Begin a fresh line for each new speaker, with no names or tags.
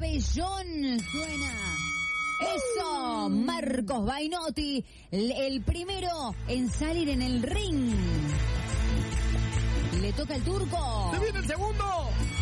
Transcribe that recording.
Pabellón suena. Eso, Marcos Bainotti, el primero en salir en el ring. Le toca el turco.
¡Se viene el segundo!